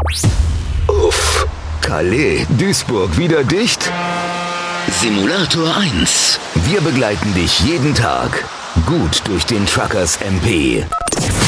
Uff. Calais, Duisburg wieder dicht? Simulator 1. Wir begleiten dich jeden Tag gut durch den Truckers MP.